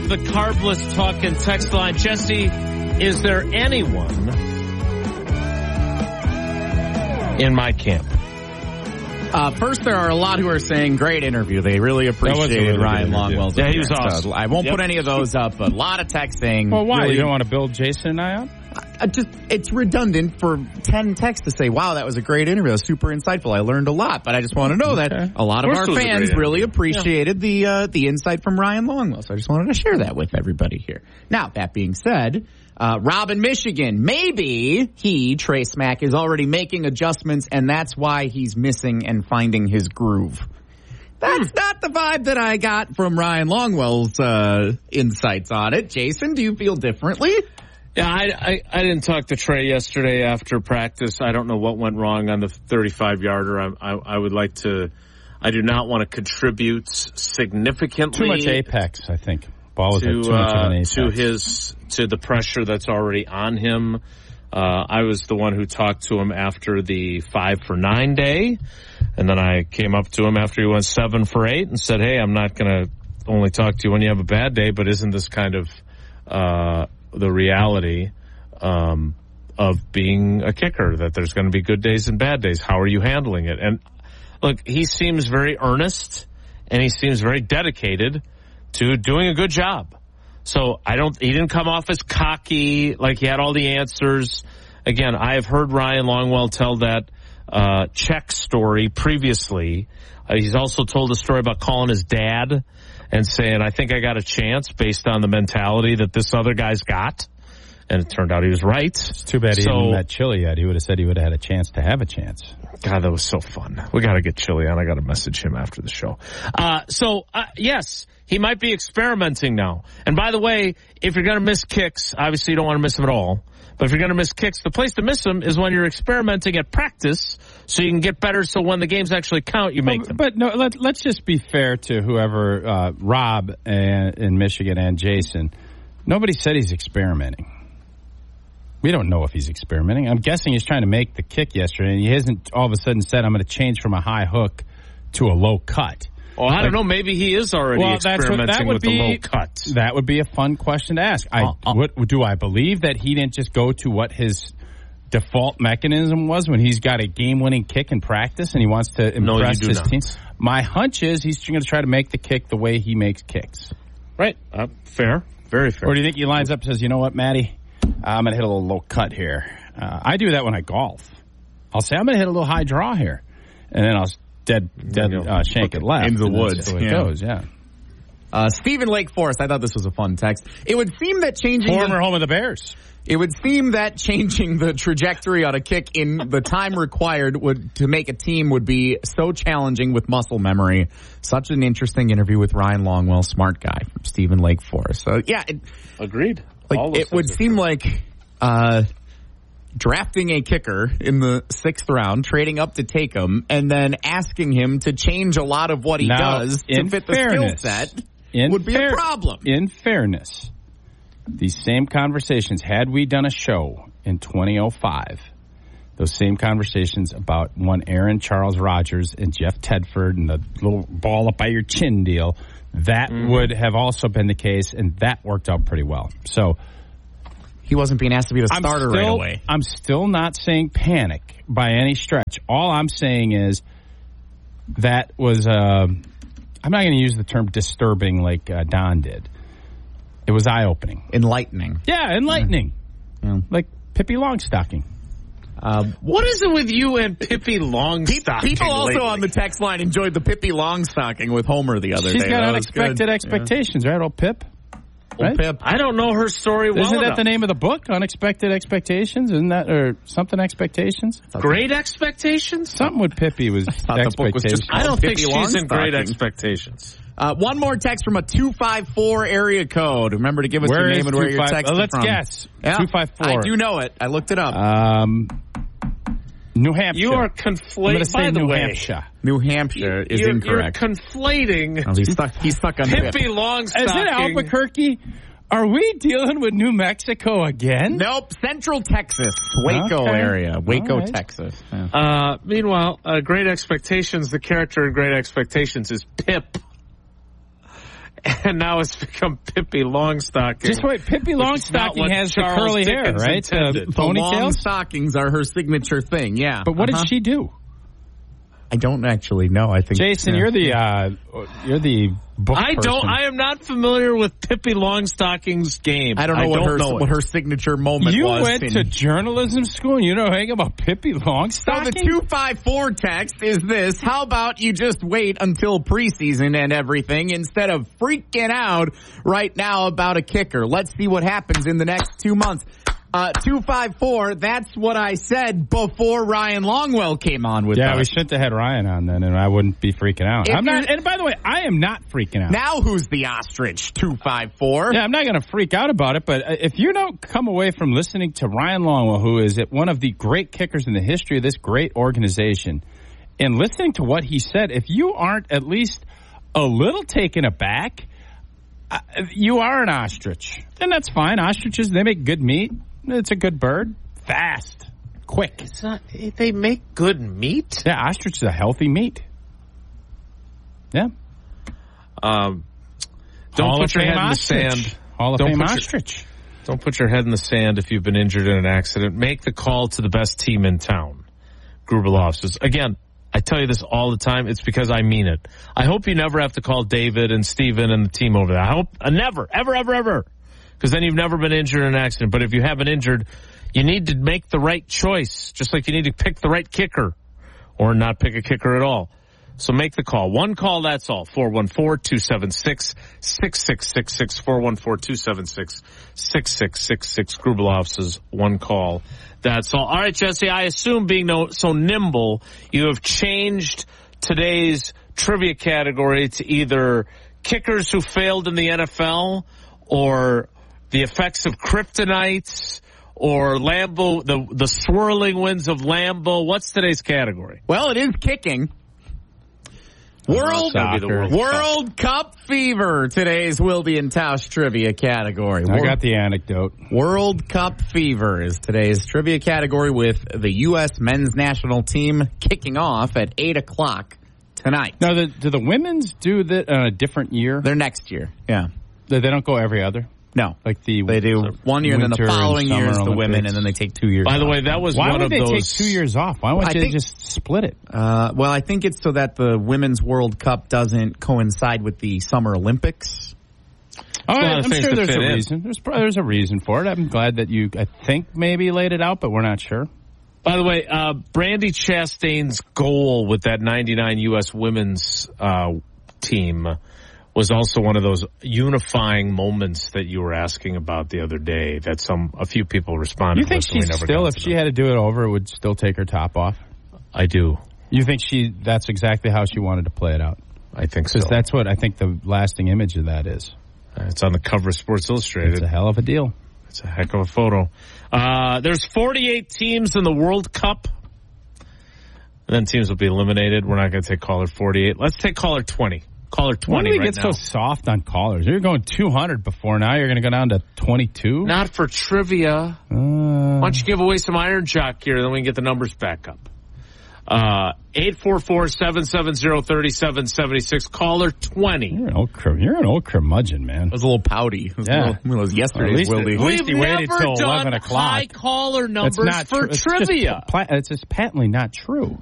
the Carbless Talk and text line. Jesse, is there anyone in my camp? First, there are a lot who are saying great interview. They really appreciated Ryan Longwell's. Yeah, he was awesome. I won't put any of those up, but a lot of text saying. Well, why? Really, You don't want to build Jason and I up? It's redundant for 10 texts to say, wow, that was a great interview. It was super insightful. I learned a lot. But I just want to know that a lot of our fans really appreciated the insight from Ryan Longwell. So I just wanted to share that with everybody here. Now, that being said, Rob in Michigan, maybe Trey Smack, is already making adjustments, and that's why he's missing and finding his groove. That's not the vibe that I got from Ryan Longwell's insights on it. Jason, do you feel differently? Yeah, I didn't talk to Trey yesterday after practice. I don't know what went wrong on the 35-yarder. I do not want to contribute significantly. Too much apex, I think. Ball was too much of an apex. To the pressure that's already on him. I was the one who talked to him after the 5 for 9 day. And then I came up to him after he went 7 for 8 and said, hey, I'm not going to only talk to you when you have a bad day, but isn't this kind of the reality of being a kicker, that there's going to be good days and bad days? How are you handling it? And look, he seems very earnest and he seems very dedicated to doing a good job. So he didn't come off as cocky, like he had all the answers. Again, I have heard Ryan Longwell tell that check story previously. He's also told a story about calling his dad and saying, I think I got a chance based on the mentality that this other guy's got. And it turned out he was right. It's too bad he hadn't met Chili yet. He would have said he would have had a chance to have a chance. God, that was so fun. We got to get Chili on. I got to message him after the show. Yes, he might be experimenting now. And by the way, if you're going to miss kicks, obviously you don't want to miss them at all. But if you're going to miss kicks, the place to miss them is when you're experimenting at practice so you can get better so when the games actually count, you make them. But no, let's just be fair to whoever, Rob in Michigan and Jason. Nobody said he's experimenting. We don't know if he's experimenting. I'm guessing he's trying to make the kick yesterday, and he hasn't all of a sudden said, I'm going to change from a high hook to a low cut. Well, I don't know. Maybe he is already experimenting with the low cut. That would be a fun question to ask. Do I believe that he didn't just go to what his default mechanism was when he's got a game-winning kick in practice and he wants to impress his team? My hunch is he's going to try to make the kick the way he makes kicks. Right. Fair. Very fair. Or do you think he lines up and says, you know what, Matty? I'm going to hit a little low cut here. I do that when I golf. I'll say, I'm going to hit a little high draw here. And then I'll dead shank it left. Into the woods. So it goes, yeah. Stephen Lake Forest, I thought this was a fun text. It would seem that former home of the Bears. It would seem that changing the trajectory on a kick in the time required to make a team would be so challenging with muscle memory. Such an interesting interview with Ryan Longwell, smart guy from Stephen Lake Forest. So, yeah. Agreed. It would seem like drafting a kicker in the 6th round, trading up to take him, and then asking him to change a lot of what he does to fit the skill set would be a problem. In fairness, these same conversations, had we done a show in 2005, those same conversations about one Aaron Charles Rodgers and Jeff Tedford and the little ball up by your chin deal, that would have also been the case, and that worked out pretty well. So he wasn't being asked to be the starter right away. I'm still not saying panic by any stretch. All I'm saying is that was, I'm not going to use the term disturbing like Don did. It was eye-opening. Enlightening. Yeah, enlightening. Yeah. Like Pippi Longstocking. What is it with you and Pippi Longstocking? People also on the text line enjoyed the Pippi Longstocking with Homer the other day. She's got unexpected expectations, right, old Pip? Right? Pip. I don't know her story well Isn't enough. that the name of the book? Unexpected Expectations? Isn't that, or something Expectations? Great Expectations? Something with Pippi was Expectations. I don't think she's in Great Expectations. One more text from a 254 area code. Remember to give us your name and where you're texting from. Let's guess. Yeah? 254. I do know it. I looked it up. New Hampshire. You are conflating. By the way, Hampshire. New Hampshire is incorrect. You're conflating. Oh, he's stuck on Pippi Longstocking. Is it Albuquerque? Are we dealing with New Mexico again? Nope. Central Texas. Waco area. Waco, Texas. Yeah. Meanwhile, Great Expectations, the character in Great Expectations is Pip. And now it's become Pippi Longstocking. Just wait, Pippi Longstocking has the curly hair, right? The long stockings are her signature thing, yeah. But what did she do? I don't actually know. I think Jason, you're the book person. I am not familiar with Pippi Longstocking's game. I don't know what her signature moment was. You went to journalism school and you know anything about Pippi Longstocking? So the 254 text is this: how about you just wait until preseason and everything instead of freaking out right now about a kicker? Let's see what happens in the next 2 months. 254, that's what I said before Ryan Longwell came on with us. Yeah, we shouldn't have had Ryan on then, and I wouldn't be freaking out. And by the way, I am not freaking out. Now who's the ostrich, 254? Yeah, I'm not going to freak out about it, but if you don't come away from listening to Ryan Longwell, who is one of the great kickers in the history of this great organization, and listening to what he said, if you aren't at least a little taken aback, you are an ostrich. And that's fine. Ostriches, they make good meat. It's a good bird. Fast. Quick. It's not. They make good meat? Yeah, ostrich is a healthy meat. Yeah. Don't put your head in the sand. Hall of Fame ostrich. Don't put your head in the sand if you've been injured in an accident. Make the call to the best team in town. Gruber Law Offices. Again, I tell you this all the time. It's because I mean it. I hope you never have to call David and Steven and the team over there. I hope never, ever. Because then you've never been injured in an accident. But if you have been injured, you need to make the right choice, just like you need to pick the right kicker or not pick a kicker at all. So make the call. One call, that's all. 414-276-6666. 414-276-6666. Gruber Law Offices, one call. That's all. All right, Jesse, I assume being so nimble, you have changed today's trivia category to either kickers who failed in the NFL or the effects of kryptonite, or Lambeau, the swirling winds of Lambeau. What's today's category? Well, it is kicking. World Cup fever, today's Wilde and Tausch trivia category. I got the anecdote. World Cup fever is today's trivia category, with the U.S. men's national team kicking off at 8 o'clock tonight. Now, do the women's do that on a different year? They're next year, yeah. They don't go every other? No. Like they do 1 year, and then the following year is the women, and then they take 2 years off. By the way, that was one of those... Why would they take 2 years off? Why wouldn't they just split it? Well, I think it's so that the Women's World Cup doesn't coincide with the Summer Olympics. All right, I'm sure there's a reason. There's a reason for it. I'm glad that you, I think, maybe laid it out, but we're not sure. By the way, Brandi Chastain's goal with that 99 U.S. women's team was also one of those unifying moments that you were asking about the other day that a few people responded. You think she's still, if she had to do it over, would still take her top off? I do. You think that's exactly how she wanted to play it out? I think so. Because that's what I think the lasting image of that is. It's on the cover of Sports Illustrated. It's a hell of a deal. It's a heck of a photo. There's 48 teams in the World Cup. And then teams will be eliminated. We're not going to take caller 48. Let's take caller 20. Caller 20 right now. Why do we get so soft on callers? You were going 200 before. Now you're going to go down to 22? Not for trivia. Why don't you give away some Iron Jock here, then we can get the numbers back up. 844-770-3776. Caller 20. You're an old curmudgeon, man. It was a little pouty. It was yesterday's Wilde. We've never done high caller numbers for trivia. It's just patently not true.